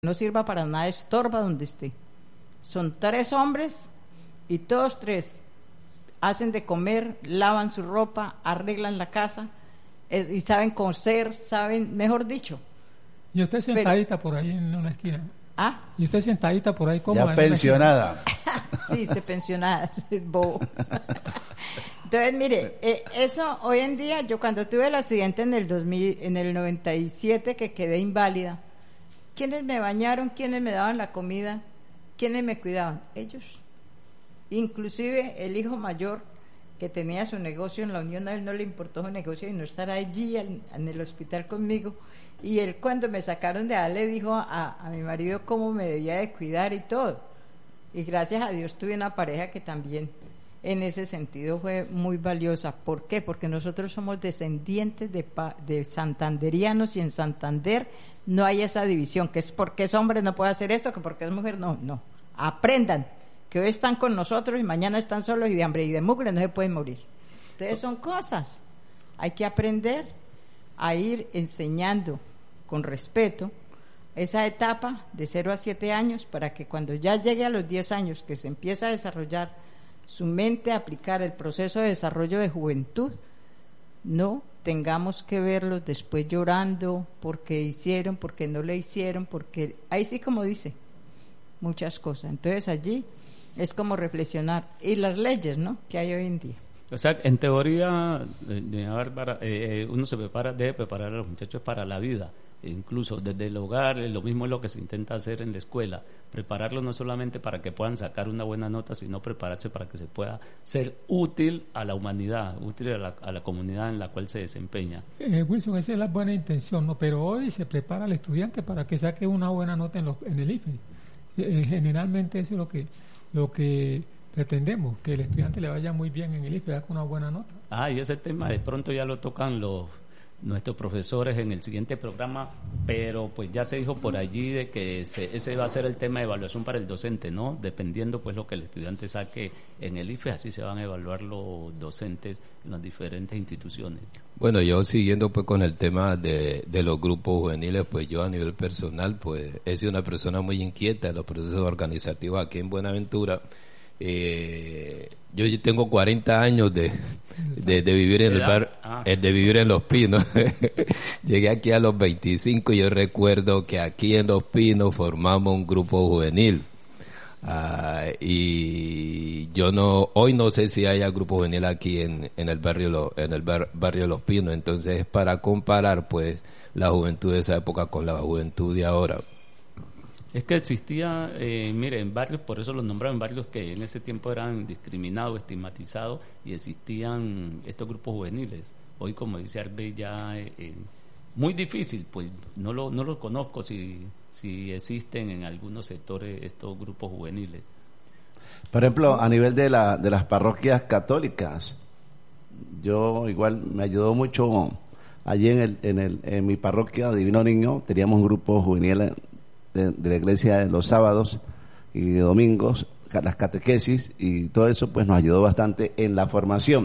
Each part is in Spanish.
no sirva para nada, estorba donde esté. Son 3 hombres y todos 3 hacen de comer, lavan su ropa, arreglan la casa y saben coser, saben, mejor dicho. Y usted sentadita por ahí en una esquina. ¿Ah? Y usted sentadita por ahí como ya pensionada. Sí, se pensionada, es bobo. Entonces, mire, eso hoy en día, yo cuando tuve el accidente en el 97, que quedé inválida, ¿quiénes me bañaron? ¿Quiénes me daban la comida? ¿Quiénes me cuidaban? Ellos. Inclusive el hijo mayor, que tenía su negocio en la Unión, a él no le importó su negocio y no estar allí en el hospital conmigo. Y él, cuando me sacaron de ahí, le dijo a mi marido cómo me debía de cuidar y todo. Y gracias a Dios tuve una pareja que también en ese sentido fue muy valiosa. ¿Por qué? Porque nosotros somos descendientes de santanderianos, y en Santander no hay esa división, que es porque es hombre no puede hacer esto, que porque es mujer no. Aprendan que hoy están con nosotros y mañana están solos, y de hambre y de mugre no se pueden morir. Entonces son cosas, hay que aprender a ir enseñando con respeto esa etapa de 0 a 7 años, para que cuando ya llegue a los 10 años, que se empieza a desarrollar su mente, a aplicar el proceso de desarrollo de juventud, no tengamos que verlos después llorando porque hicieron, porque no le hicieron, porque ahí sí, como dice, muchas cosas. Entonces allí es como reflexionar, y las leyes, ¿no?, que hay hoy en día. O sea, en teoría, Bárbara, uno debe preparar a los muchachos para la vida, incluso desde el hogar. Lo mismo es lo que se intenta hacer en la escuela, prepararlos no solamente para que puedan sacar una buena nota, sino prepararse para que se pueda ser útil a la humanidad, útil a la comunidad en la cual se desempeña. Wilson, esa es la buena intención, ¿no? Pero hoy se prepara al estudiante para que saque una buena nota en el IFE. Generalmente eso es lo que pretendemos, que el estudiante le vaya muy bien en el IFE, con una buena nota. Y ese tema de pronto ya lo tocan nuestros profesores en el siguiente programa, pero pues ya se dijo por allí de que ese va a ser el tema de evaluación para el docente, ¿no? Dependiendo pues lo que el estudiante saque en el IFE, así se van a evaluar los docentes en las diferentes instituciones. Bueno, yo siguiendo pues con el tema de los grupos juveniles, pues yo a nivel personal pues he sido una persona muy inquieta en los procesos organizativos aquí en Buenaventura. Yo tengo 40 años de vivir en el bar, de vivir en Los Pinos. Llegué aquí a los 25 y yo recuerdo que aquí en Los Pinos formamos un grupo juvenil. Y hoy no sé si haya grupo juvenil aquí en el barrio barrio Los Pinos. Entonces, para comparar pues la juventud de esa época con la juventud de ahora. Es que existía, en barrios, por eso los nombraban barrios que en ese tiempo eran discriminados, estigmatizados, y existían estos grupos juveniles. Hoy, como dice Arbey, ya muy difícil, pues no lo conozco si existen en algunos sectores estos grupos juveniles. Por ejemplo, a nivel de las parroquias católicas, yo igual me ayudó mucho allí en mi parroquia Divino Niño. Teníamos un grupo juvenil de la iglesia los sábados y domingos, las catequesis, y todo eso pues nos ayudó bastante en la formación.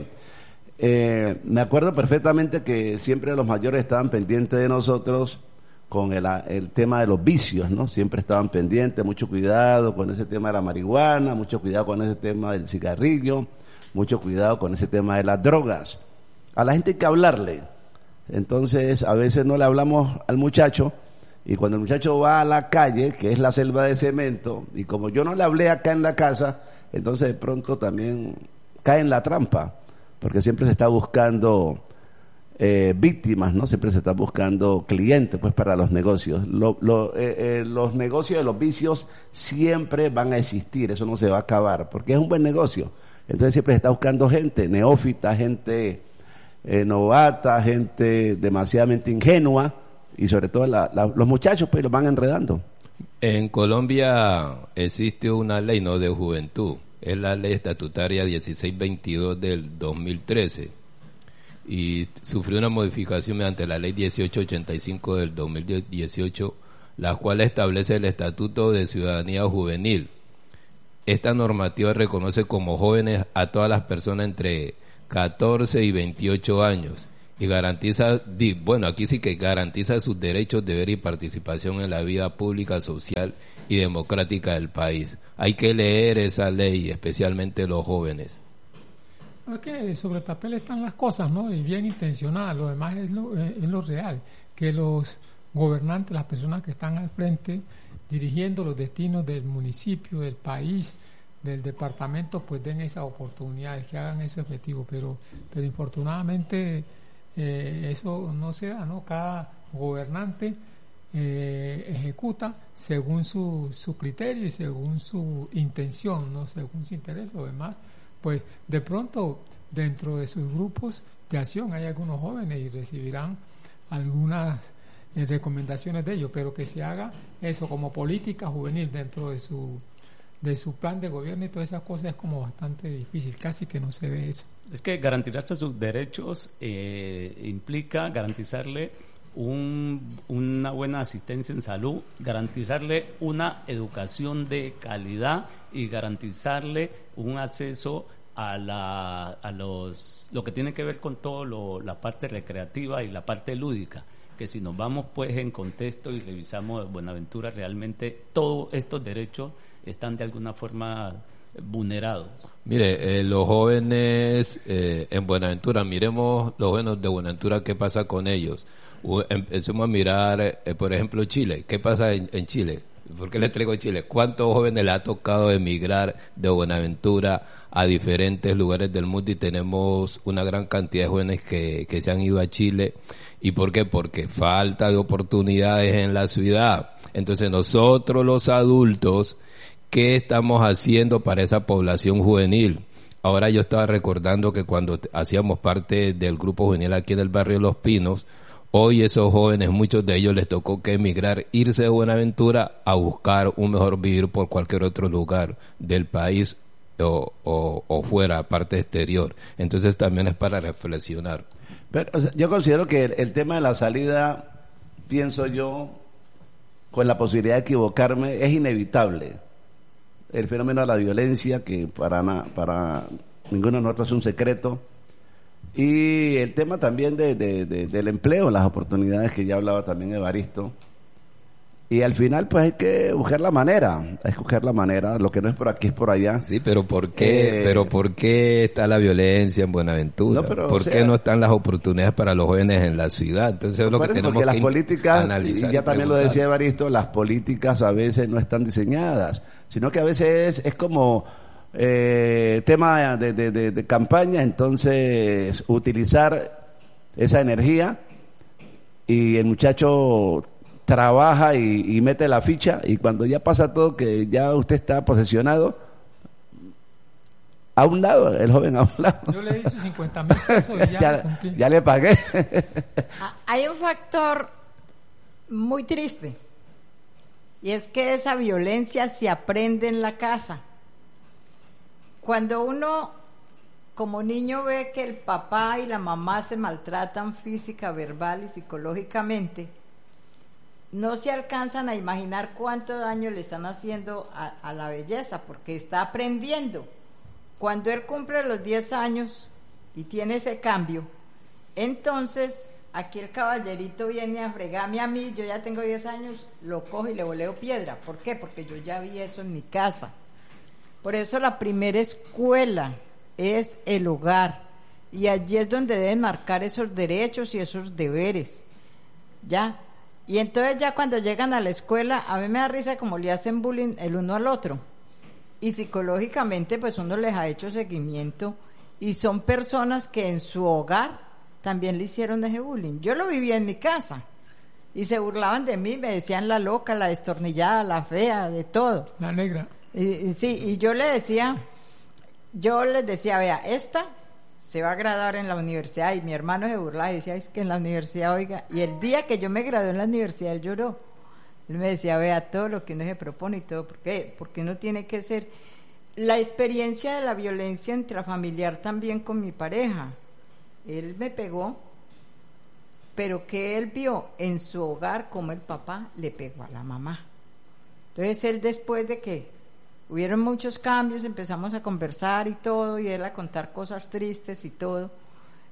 Me acuerdo perfectamente que siempre los mayores estaban pendientes de nosotros con el tema de los vicios, ¿no? Siempre estaban pendientes, mucho cuidado con ese tema de la marihuana, mucho cuidado con ese tema del cigarrillo, mucho cuidado con ese tema de las drogas. A la gente hay que hablarle. Entonces a veces no le hablamos al muchacho, y cuando el muchacho va a la calle, que es la selva de cemento, y como yo no le hablé acá en la casa, entonces de pronto también cae en la trampa, porque siempre se está buscando víctimas, ¿no? Siempre se está buscando clientes pues para los negocios. Los negocios de los vicios siempre van a existir, eso no se va a acabar, porque es un buen negocio. Entonces siempre se está buscando gente neófita, gente novata, gente demasiadamente ingenua, y sobre todo los muchachos pues los van enredando. En Colombia existe una ley, ¿no?, de juventud. Es la ley estatutaria 1622 del 2013 y sufrió una modificación mediante la ley 1885 del 2018, la cual establece el Estatuto de Ciudadanía Juvenil. Esta normativa reconoce como jóvenes a todas las personas entre 14 y 28 años y garantiza, bueno, aquí sí que garantiza sus derechos, deber y participación en la vida pública, social y democrática del país. Hay que leer esa ley, especialmente los jóvenes. Que sobre el papel están las cosas, ¿no? Y bien intencionadas, lo demás es lo real, que los gobernantes, las personas que están al frente, dirigiendo los destinos del municipio, del país, del departamento, pues den esas oportunidades, que hagan eso efectivo, pero infortunadamente eso no se da, ¿no? Cada gobernante ejecuta según su criterio y según su intención, no según su interés. Lo demás, pues de pronto dentro de sus grupos de acción hay algunos jóvenes y recibirán algunas recomendaciones de ellos, pero que se haga eso como política juvenil dentro de su plan de gobierno y todas esas cosas es como bastante difícil, casi que no se ve eso. Es que garantizar sus derechos implica garantizarle una buena asistencia en salud, garantizarle una educación de calidad y garantizarle un acceso a lo que tiene que ver con todo la parte recreativa y la parte lúdica, que si nos vamos pues en contexto y revisamos Buenaventura, realmente todos estos derechos están de alguna forma vulnerados. Mire, los jóvenes en Buenaventura, miremos los jóvenes de Buenaventura, ¿qué pasa con ellos? Empecemos a mirar, por ejemplo, Chile. ¿Qué pasa en Chile? ¿Por qué le traigo Chile? ¿Cuántos jóvenes le ha tocado emigrar de Buenaventura a diferentes lugares del mundo? Y tenemos una gran cantidad de jóvenes que se han ido a Chile. ¿Y por qué? Porque falta de oportunidades en la ciudad. Entonces nosotros los adultos, ¿qué estamos haciendo para esa población juvenil? Ahora yo estaba recordando que cuando hacíamos parte del grupo juvenil aquí en el barrio Los Pinos, hoy esos jóvenes, muchos de ellos les tocó que emigrar, irse de Buenaventura a buscar un mejor vivir por cualquier otro lugar del país o fuera, parte exterior. Entonces también es para reflexionar. Pero, o sea, yo considero que el tema de la salida, pienso yo, con la posibilidad de equivocarme, es inevitable. El fenómeno de la violencia, que para ninguno de nosotros es un secreto, y el tema también del empleo, las oportunidades que ya hablaba también Evaristo, y al final pues hay que buscar la manera, lo que no es por aquí es por allá. Sí, pero ¿por qué está la violencia en Buenaventura? No, ¿Por qué no están las oportunidades para los jóvenes en la ciudad? Entonces es lo que tenemos que las políticas, analizar. Y ya también lo decía Evaristo, las políticas a veces no están diseñadas, sino que a veces es como tema de campaña, entonces utilizar esa energía y el muchacho trabaja y mete la ficha, y cuando ya pasa todo, que ya usted está posesionado, a un lado, el joven a un lado. Yo le hice 50,000 pesos y ya le pagué. Hay un factor muy triste, y es que esa violencia se aprende en la casa. Cuando uno como niño ve que el papá y la mamá se maltratan física, verbal y psicológicamente, no se alcanzan a imaginar cuánto daño le están haciendo a la belleza, porque está aprendiendo. Cuando él cumple los 10 años y tiene ese cambio, entonces aquí el caballerito viene a fregarme a mí, yo ya tengo 10 años, lo cojo y le voleo piedra. ¿Por qué? Porque yo ya vi eso en mi casa. Por eso la primera escuela es el hogar, y allí es donde deben marcar esos derechos y esos deberes, ¿ya? Y entonces ya cuando llegan a la escuela, a mí me da risa como le hacen bullying el uno al otro, y psicológicamente pues uno les ha hecho seguimiento, y son personas que en su hogar también le hicieron ese bullying. Yo lo vivía en mi casa, y se burlaban de mí, me decían la loca, la destornillada, la fea, de todo. La negra. Sí, y yo les decía, vea, esta se va a graduar en la universidad, y mi hermano se burlaba y decía, es que en la universidad, oiga, y el día que yo me gradué en la universidad, él lloró. Él me decía, vea, todo lo que uno se propone y todo, ¿por qué? Porque uno tiene que ser... La experiencia de la violencia intrafamiliar también con mi pareja. Él me pegó, pero que él vio en su hogar como el papá le pegó a la mamá. Entonces él, después de que hubieron muchos cambios, empezamos a conversar y todo, y él a contar cosas tristes y todo,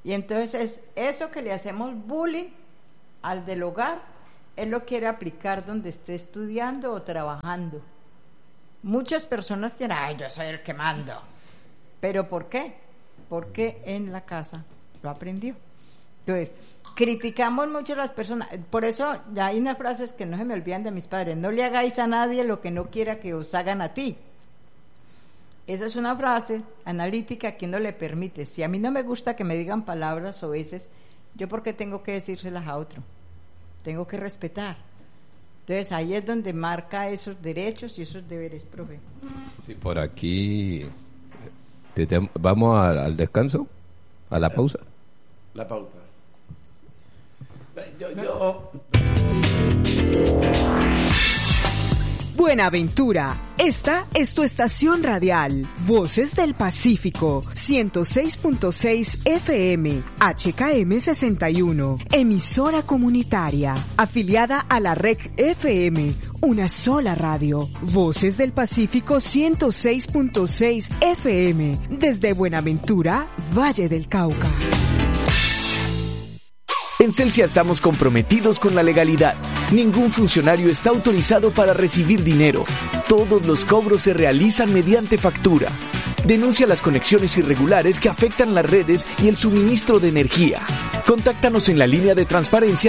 Y entonces es eso que le hacemos bullying al del hogar, él lo quiere aplicar donde esté estudiando o trabajando. Muchas personas dicen, ay, yo soy el que mando. ¿Pero por qué? Porque en la casa lo aprendió. Entonces, criticamos mucho a las personas. Por eso ya hay unas frases que no se me olvidan de mis padres. No le hagáis a nadie lo que no quiera que os hagan a ti. Esa es una frase analítica que uno le permite. Si a mí no me gusta que me digan palabras o veces, ¿yo por qué tengo que decírselas a otro? Tengo que respetar. Entonces ahí es donde marca esos derechos y esos deberes, profe. Sí, por aquí vamos al descanso, a la pausa. La pauta. Buenaventura, esta es tu estación radial, Voces del Pacífico, 106.6 FM, HKM 61, emisora comunitaria, afiliada a la REC FM, una sola radio, Voces del Pacífico 106.6 FM, desde Buenaventura, Valle del Cauca. En Celsia estamos comprometidos con la legalidad. Ningún funcionario está autorizado para recibir dinero. Todos los cobros se realizan mediante factura. Denuncia las conexiones irregulares que afectan las redes y el suministro de energía. Contáctanos en la línea de transparencia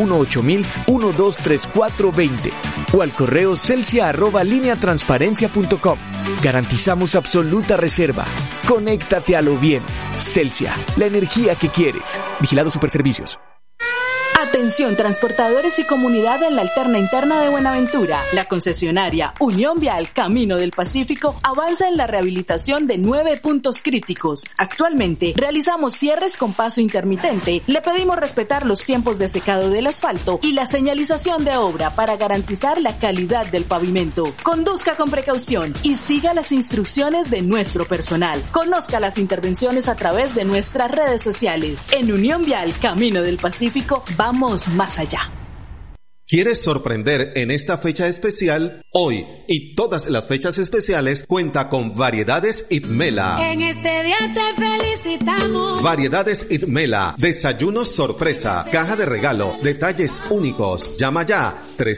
018-123420 o al correo celsia@lineatransparencia.com. Garantizamos absoluta reserva. Conéctate a lo bien. Celsia, la energía que quieres. Vigilado Superservicios. Atención transportadores y comunidad en la alterna interna de Buenaventura. La concesionaria Unión Vial Camino del Pacífico avanza en la rehabilitación de 9 puntos críticos. Actualmente realizamos cierres con paso intermitente. Le pedimos respetar los tiempos de secado del asfalto y la señalización de obra para garantizar la calidad del pavimento. Conduzca con precaución y siga las instrucciones de nuestro personal. Conozca las intervenciones a través de nuestras redes sociales. En Unión Vial Camino del Pacífico vamos más allá. ¿Quieres sorprender en esta fecha especial? Hoy y todas las fechas especiales cuenta con Variedades Itmela. En este día te felicitamos. Variedades Itmela, desayunos sorpresa, caja de regalo, detalles únicos. Llama ya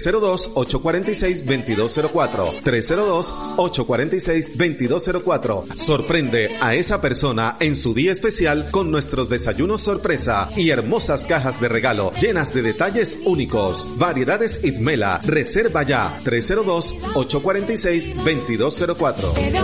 302-846-2204. 302-846-2204. Sorprende a esa persona en su día especial con nuestros desayunos sorpresa y hermosas cajas de regalo llenas de detalles únicos. Variedades Itmela, reserva ya 302-846-2204.